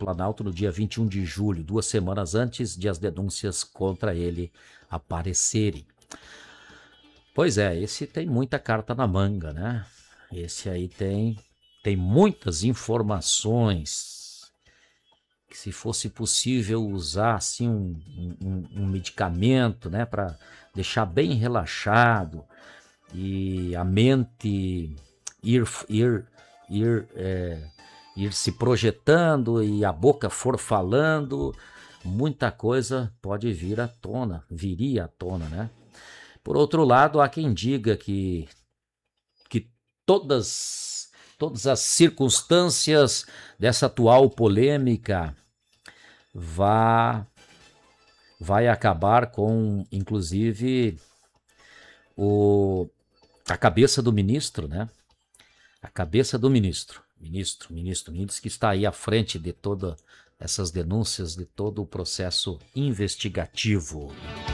Planalto no dia 21 de julho, 2 semanas antes de as denúncias contra ele aparecerem. Pois é, esse tem muita carta na manga, né? Esse aí tem muitas informações. Que se fosse possível usar assim um medicamento, né, para deixar bem relaxado e a mente ir se projetando e a boca for falando, muita coisa pode viria à tona, né? Por outro lado, há quem diga que todas as circunstâncias dessa atual polêmica vai acabar com, inclusive, a cabeça do ministro, né? A cabeça do ministro que está aí à frente de todas essas denúncias, de todo o processo investigativo.